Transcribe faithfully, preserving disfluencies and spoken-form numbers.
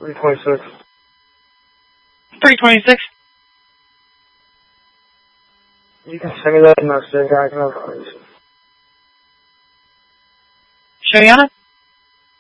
three twenty-six. three twenty-six. You can send me that message. I can have it. Shayana?